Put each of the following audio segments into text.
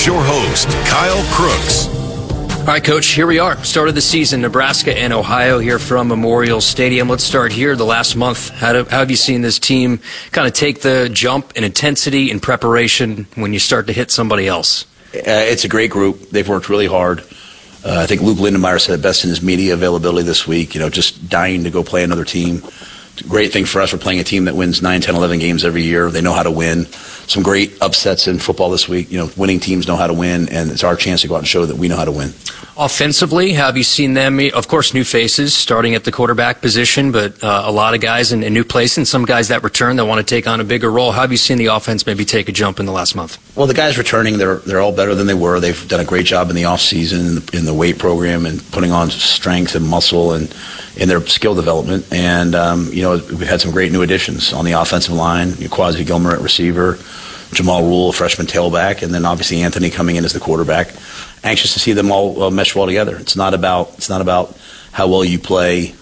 Here's your host, Kyle Crooks. All right, Coach, here we are. Start of the season, Nebraska and Ohio here from Memorial Stadium. Let's start here. The last month, how have you seen this team kind of take the jump in intensity and preparation when you start to hit somebody else? It's a great group. They've worked really hard. I think Luke Lindenmeyer said it best in his media availability this week, just dying to go play another team. Great thing for us. We're playing a team that wins 9, 10, 11 games every year. They know how to win. Some great upsets in football this week. Winning teams know how to win, and it's our chance to go out and show that we know how to win. Offensively, have you seen them? Of course, new faces starting at the quarterback position, but a lot of guys in new places and some guys that return that want to take on a bigger role. How have you seen the offense maybe take a jump in the last month? Well, the guys returning, they're all better than they were. They've done a great job in the offseason, in the weight program, and putting on strength and muscle and in their skill development. And, we've had some great new additions on the offensive line. Quasi Gilmer at receiver, Jamal Rule, a freshman tailback, and then obviously Anthony coming in as the quarterback. Anxious to see them all mesh well together. It's not about how well you play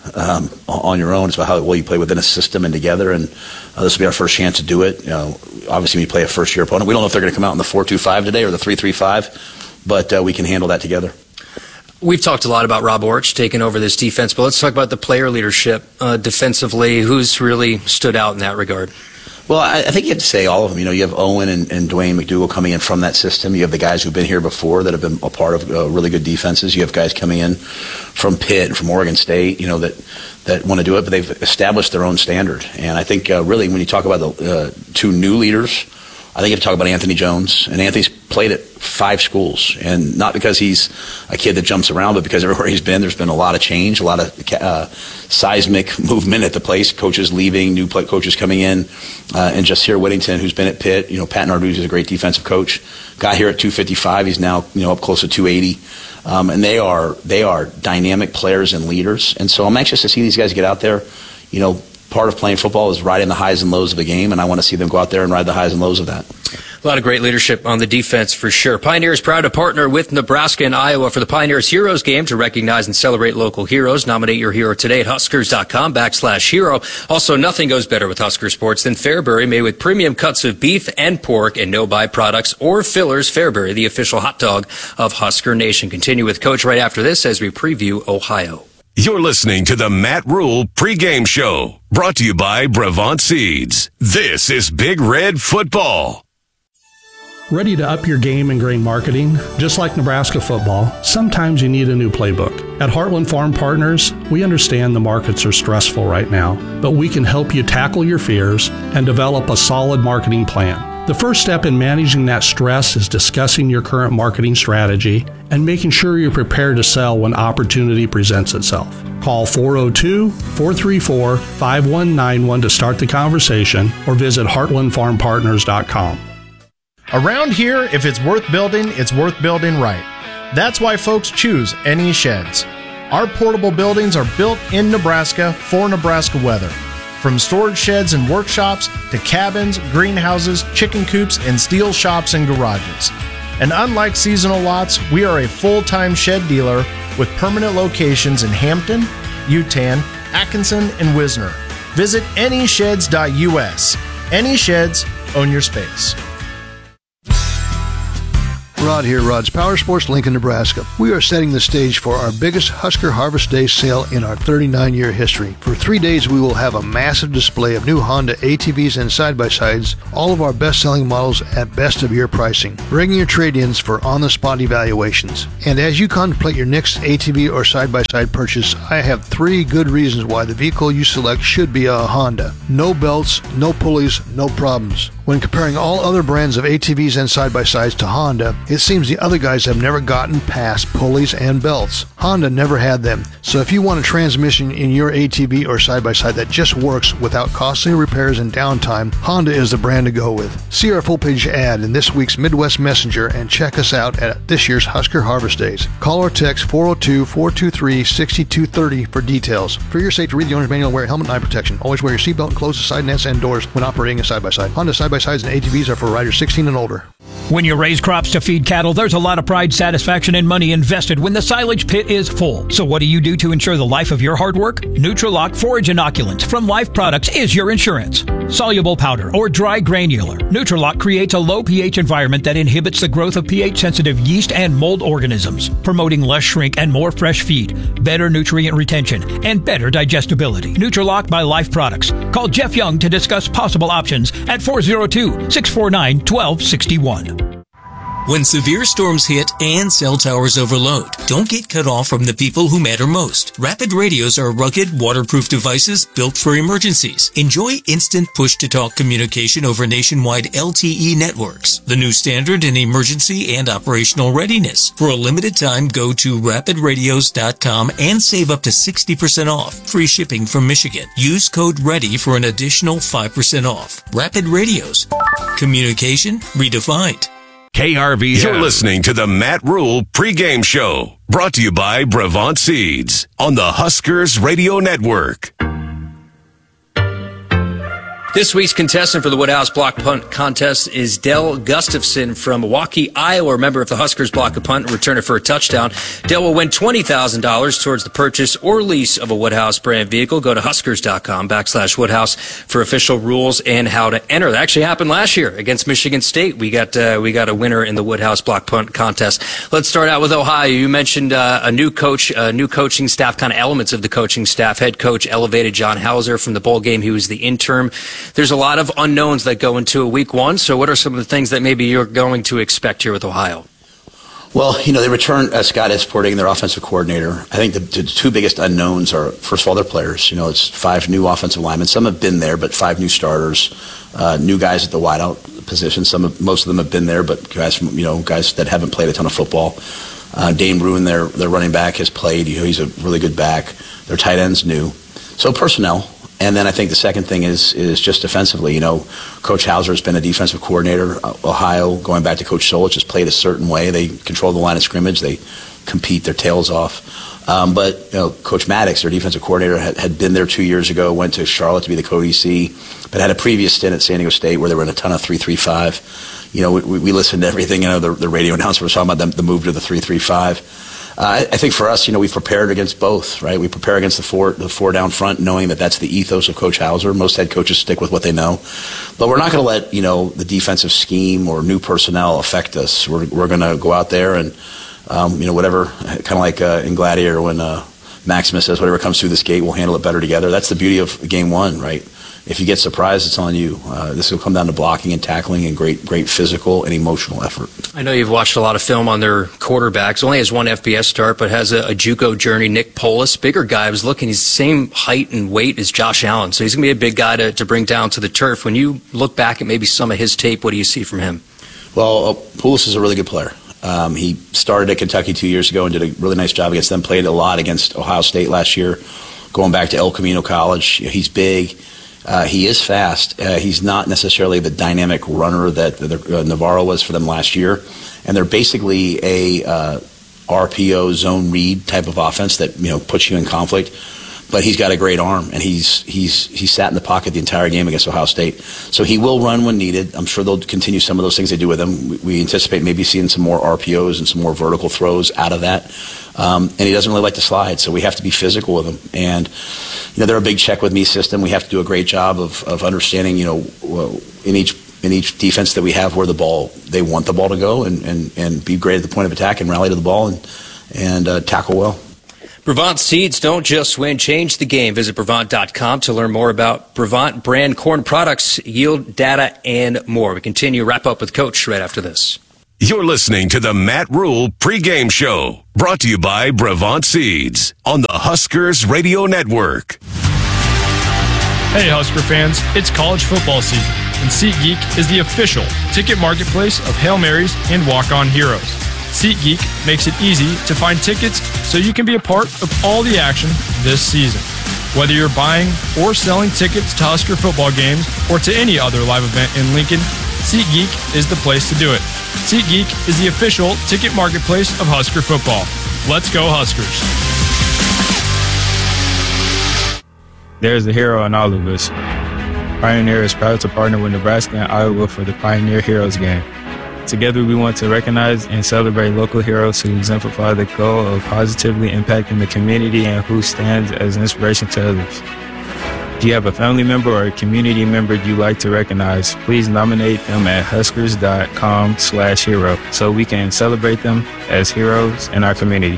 on your own. It's about how well you play within a system and together. And this will be our first chance to do it. Obviously, we play a first-year opponent. We don't know if they're going to come out in the 4-2-5 today or the 3-3-5, but we can handle that together. We've talked a lot about Rob Orich taking over this defense, but let's talk about the player leadership defensively. Who's really stood out in that regard? Well, I think you have to say all of them. You have Owen and Dwayne McDougal coming in from that system. You have the guys who've been here before that have been a part of really good defenses. You have guys coming in from Pitt and from Oregon State, that want to do it, but they've established their own standard. And I think really when you talk about the two new leaders, I think you have to talk about Anthony Jones. And Anthony's played at 5 schools. And not because he's a kid that jumps around, but because everywhere he's been, there's been a lot of change, a lot of seismic movement at the place. Coaches leaving, new coaches coming in. And Jasir Whittington, who's been at Pitt. Pat Narduzzi is a great defensive coach. Got here at 255. He's now up close to 280. And they are dynamic players and leaders. And so I'm anxious to see these guys get out there. Part of playing football is riding the highs and lows of the game, and I want to see them go out there and ride the highs and lows of that. A lot of great leadership on the defense for sure. Pioneer is proud to partner with Nebraska and Iowa for the Pioneers Heroes game to recognize and celebrate local heroes. Nominate your hero today at Huskers.com/hero. Also, nothing goes better with Husker Sports than Fairbury, made with premium cuts of beef and pork and no byproducts or fillers. Fairbury, the official hot dog of Husker Nation. Continue with Coach right after this as we preview Ohio. You're listening to the Matt Rule pregame show, brought to you by Brevant Seeds. This is Big Red Football. Ready to up your game in grain marketing? Just like Nebraska football, sometimes you need a new playbook. At Heartland Farm Partners, we understand the markets are stressful right now, but we can help you tackle your fears and develop a solid marketing plan. The first step in managing that stress is discussing your current marketing strategy and making sure you're prepared to sell when opportunity presents itself. Call 402-434-5191 to start the conversation or visit heartlandfarmpartners.com. Around here, if it's worth building right. That's why folks choose NE Sheds. Our portable buildings are built in Nebraska for Nebraska weather. From storage sheds and workshops to cabins, greenhouses, chicken coops, and steel shops and garages. And unlike seasonal lots, we are a full-time shed dealer with permanent locations in Hampton, Utan, Atkinson, and Wisner. Visit nesheds.us. NE Sheds, own your space. Rod here, Rod's Power Sports, Lincoln, Nebraska. We are setting the stage for our biggest Husker Harvest Day sale in our 39-year history. For 3 days, we will have a massive display of new Honda ATVs and side-by-sides, all of our best-selling models at best-of-year pricing. Bring your trade-ins for on-the-spot evaluations. And as you contemplate your next ATV or side-by-side purchase, I have 3 good reasons why the vehicle you select should be a Honda. No belts, no pulleys, no problems. When comparing all other brands of ATVs and side-by-sides to Honda, it seems the other guys have never gotten past pulleys and belts. Honda never had them. So if you want a transmission in your ATV or side-by-side that just works without costly repairs and downtime, Honda is the brand to go with. See our full-page ad in this week's Midwest Messenger and check us out at this year's Husker Harvest Days. Call or text 402-423-6230 for details. For your safety, read the owner's manual and wear helmet and eye protection. Always wear your seatbelt and close the side nets and doors when operating a side-by-side. Honda side-by-sides and ATVs are for riders 16 and older. When you raise crops to feed cattle, there's a lot of pride, satisfaction, and money invested when the silage pit is full. So what do you do to ensure the life of your hard work? Nutrilok Forage Inoculants from Life Products is your insurance. soluble powder, or dry granular, Nutri-Lock creates a low pH environment that inhibits the growth of pH-sensitive yeast and mold organisms, promoting less shrink and more fresh feed, better nutrient retention, and better digestibility. Nutri-Lock by Life Products. Call Jeff Young to discuss possible options at 402-649-1261. When severe storms hit and cell towers overload, don't get cut off from the people who matter most. Rapid radios are rugged, waterproof devices built for emergencies. Enjoy instant push-to-talk communication over nationwide LTE networks, the new standard in emergency and operational readiness. For a limited time, go to rapidradios.com and save up to 60% off. Free shipping from Michigan. Use code READY for an additional 5% off. Rapid Radios. Communication redefined. KRVN. You're listening to the Matt Rule pregame show, brought to you by Brevant Seeds on the Huskers Radio Network. This week's contestant for the Woodhouse Block Punt Contest is Dell Gustafson from Milwaukee, Iowa. Remember, if the Huskers block a punt and return it for a touchdown, Dell will win $20,000 towards the purchase or lease of a Woodhouse brand vehicle. Go to huskers.com/Woodhouse for official rules and how to enter. That actually happened last year against Michigan State. We got a winner in the Woodhouse Block Punt Contest. Let's start out with Ohio. You mentioned a new coach, new coaching staff, kind of elements of the coaching staff. Head coach elevated John Hauser from the bowl game. He was the interim. There's a lot of unknowns that go into a week one. So what are some of the things that maybe you're going to expect here with Ohio? Well, they returned Scott Esporting, their offensive coordinator. I think the two biggest unknowns are, first of all, their players. It's 5 new offensive linemen. Some have been there, but 5 new starters, new guys at the wideout position. Most of them have been there, but guys that haven't played a ton of football. Dane Bruin, their running back, has played. He's a really good back. Their tight end's new. So personnel. And then I think the second thing is just defensively. Coach Hauser has been a defensive coordinator. Ohio, going back to Coach Solich, has played a certain way. They control the line of scrimmage. They compete their tails off. But Coach Maddox, their defensive coordinator, had been there 2 years ago, went to Charlotte to be the co-DC, but had a previous stint at San Diego State where they were in a ton of 3-3-5. We listened to everything. The radio announcer was talking about the move to the 3-3-5. I think for us, we've prepared against both, right? We prepare against the four down front, knowing that that's the ethos of Coach Hauser. Most head coaches stick with what they know. But we're not going to let, the defensive scheme or new personnel affect us. We're going to go out there and, whatever, kind of like in Gladiator when Maximus says, whatever comes through this gate, we'll handle it better together. That's the beauty of game one, right? If you get surprised, it's on you. This will come down to blocking and tackling and great physical and emotional effort. I know you've watched a lot of film on their quarterbacks. Only has one FBS start, but has a JUCO journey. Nick Polis, bigger guy. I was looking. He's the same height and weight as Josh Allen, so he's going to be a big guy to bring down to the turf. When you look back at maybe some of his tape, what do you see from him? Well, Polis is a really good player. He started at Kentucky 2 years ago and did a really nice job against them. Played a lot against Ohio State last year. Going back to El Camino College, he's big. He is fast. He's not necessarily the dynamic runner that Navarro was for them last year. And they're basically a RPO zone read type of offense that puts you in conflict. But he's got a great arm, and he's sat in the pocket the entire game against Ohio State. So he will run when needed. I'm sure they'll continue some of those things they do with him. We anticipate maybe seeing some more RPOs and some more vertical throws out of that. And he doesn't really like to slide, so we have to be physical with him. And they're a big check with me system. We have to do a great job of understanding, in each defense that we have where they want the ball to go, and be great at the point of attack and rally to the ball and tackle well. Brevant Seeds don't just win, change the game. Visit Brevant.com to learn more about Brevant brand corn products, yield data, and more. We continue, wrap up with Coach right after this. You're listening to the Matt Rule pregame show, brought to you by Brevant Seeds on the Huskers Radio Network. Hey Husker fans, it's college football season, and SeatGeek is the official ticket marketplace of Hail Marys and walk-on heroes. SeatGeek makes it easy to find tickets so you can be a part of all the action this season. Whether you're buying or selling tickets to Husker football games or to any other live event in Lincoln, SeatGeek is the place to do it. SeatGeek is the official ticket marketplace of Husker football. Let's go Huskers. There's a hero in all of us. Pioneer is proud to partner with Nebraska and Iowa for the Pioneer Heroes game. Together, we want to recognize and celebrate local heroes who exemplify the goal of positively impacting the community and who stands as inspiration to others. If you have a family member or a community member you'd like to recognize, please nominate them at huskers.com/hero so we can celebrate them as heroes in our community.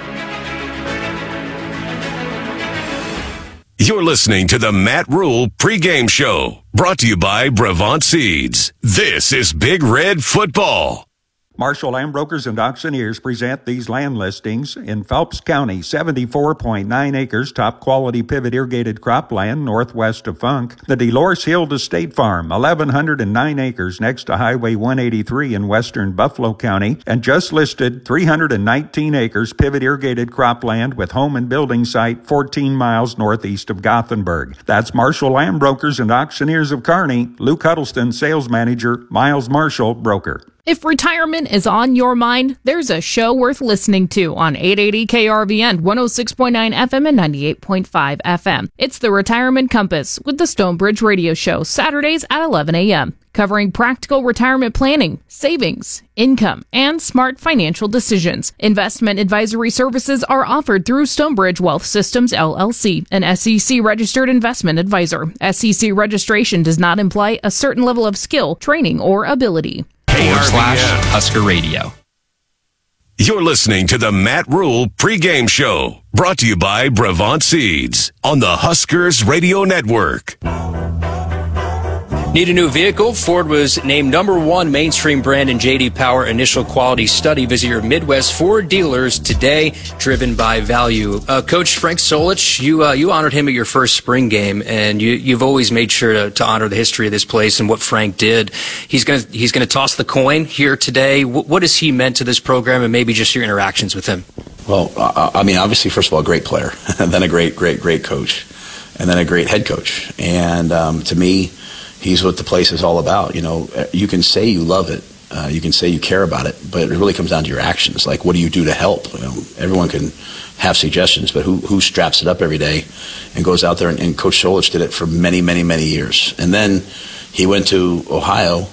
You're listening to the Matt Rule pregame show, brought to you by Brevant Seeds. This is Big Red Football. Marshall Land Brokers and Auctioneers present these land listings in Phelps County, 74.9 acres, top quality pivot irrigated cropland northwest of Funk. The Delores Hill Estate Farm, 1,109 acres next to Highway 183 in western Buffalo County, and just listed 319 acres pivot irrigated cropland with home and building site 14 miles northeast of Gothenburg. That's Marshall Land Brokers and Auctioneers of Kearney. Luke Huddleston, Sales Manager, Miles Marshall, Broker. If retirement is on your mind, there's a show worth listening to on 880 KRVN, 106.9 FM and 98.5 FM. It's the Retirement Compass with the Stonebridge Radio Show, Saturdays at 11 a.m., covering practical retirement planning, savings, income, and smart financial decisions. Investment advisory services are offered through Stonebridge Wealth Systems, LLC, an SEC-registered investment advisor. SEC registration does not imply a certain level of skill, training, or ability. /Husker Radio. You're listening to the Matt Rule pregame show, brought to you by Brevant Seeds on the Huskers Radio Network. Need a new vehicle? Ford was named #1 mainstream brand in J.D. Power Initial Quality Study. Visit your Midwest Ford dealers today, driven by value. Coach Frank Solich, you honored him at your first spring game, and you've always made sure to honor the history of this place and what Frank did. He's gonna toss the coin here today. What has he meant to this program, and maybe just your interactions with him? Well, I mean, obviously, first of all, a great player, and then a great coach, and then a great head coach. And to me, he's what the place is all about. You know, you can say you love it, you can say you care about it, but it really comes down to your actions. Like, what do you do to help? You know, everyone can have suggestions, but who straps it up every day and goes out there? And Coach Solich did it for many, many, many years. And then he went to Ohio,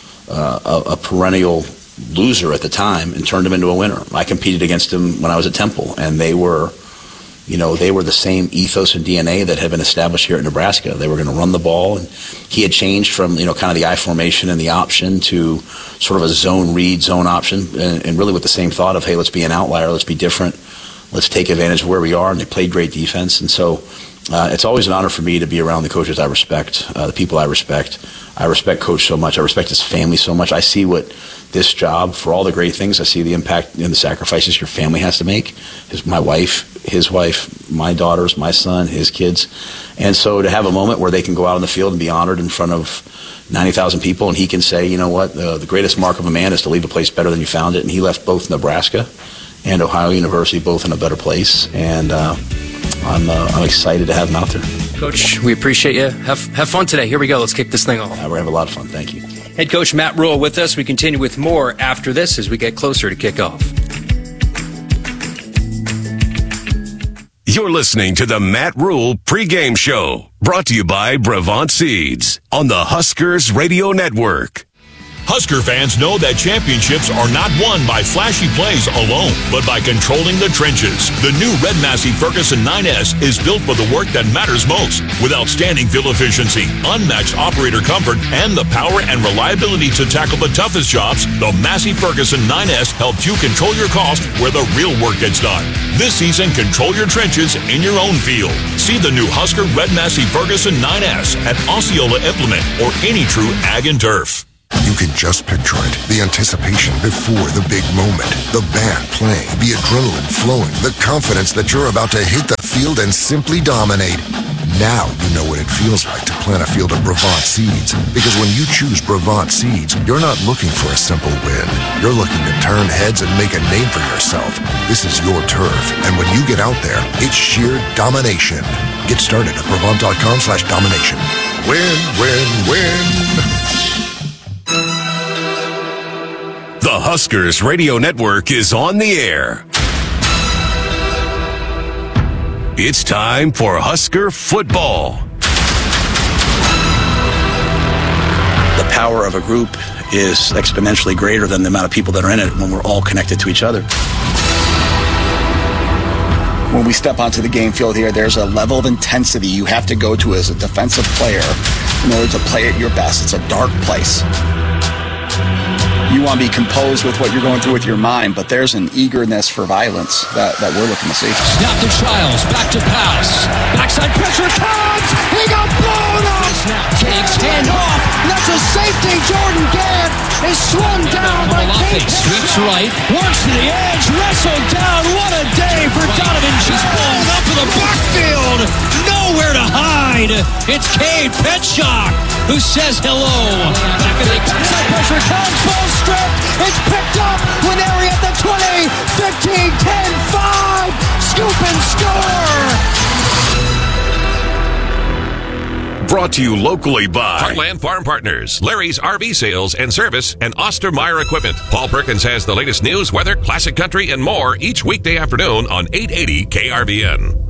a perennial loser at the time, and turned him into a winner. I competed against him when I was at Temple, and they were the same ethos and DNA that had been established here at Nebraska. They were going to run the ball, and he had changed from, kind of the I formation and the option to sort of a zone read, zone option, and really with the same thought of, hey, let's be an outlier, let's be different, let's take advantage of where we are. And they played great defense, and so it's always an honor for me to be around the coaches I respect, the people I respect. I respect Coach so much. I respect his family so much. I see what this job, for all the great things, I see the impact and the sacrifices your family has to make. My wife, his wife, my daughters, my son, his kids. And so to have a moment where they can go out on the field and be honored in front of 90,000 people, and he can say, you know what, the greatest mark of a man is to leave a place better than you found it. And he left both Nebraska and Ohio University both in a better place. And I'm excited to have him out there. Coach, we appreciate you. Have fun today. Here we go. Let's kick this thing off. We're going to have a lot of fun. Thank you. Head coach Matt Rule with us. We continue with more after this as we get closer to kickoff. You're listening to the Matt Rule pregame show, brought to you by Brevant Seeds on the Huskers Radio Network. Husker fans know that championships are not won by flashy plays alone, but by controlling the trenches. The new Red Massey Ferguson 9S is built for the work that matters most, with outstanding fuel efficiency, unmatched operator comfort, and the power and reliability to tackle the toughest jobs. The Massey Ferguson 9S helps you control your cost where the real work gets done. This season, control your trenches in your own field. See the new Husker Red Massey Ferguson 9S at Osceola Implement or any true Ag and Turf. You can just picture it. The anticipation before the big moment. The band playing, the adrenaline flowing, the confidence that you're about to hit the field and simply dominate. Now you know what it feels like to plant a field of Brevant Seeds. Because when you choose Brevant Seeds, you're not looking for a simple win. You're looking to turn heads and make a name for yourself. This is your turf. And when you get out there, it's sheer domination. Get started at Brevant.com/domination. Win, win, win. The Huskers Radio Network is on the air. It's time for Husker football. The power of a group is exponentially greater than the amount of people that are in it when we're all connected to each other. when we step onto the game field here, there's a level of intensity you have to go to as a defensive player in order to play at your best. It's a dark place. You want to be composed with what you're going through with your mind, but there's an eagerness for violence that we're looking to see. Snap to Childs, back to pass. Backside pressure comes! He got blown up! Takes hand off, that's a safety. Jordan Gant is swung down by Kate. Sweeps right, works to the edge, wrestled down. What a day for Donovan. She's blown up in the backfield. Nowhere to hide. It's Cade Petschak who says hello. Back in the backside pressure comes, ball stripped. It's picked up with Airy at the 20, 15, 10, 5. Scoop and score. Brought to you locally by Heartland Farm Partners, Larry's RV Sales and Service, and Ostermeyer Equipment. Paul Perkins has the latest news, weather, classic country, and more each weekday afternoon on 880 KRVN.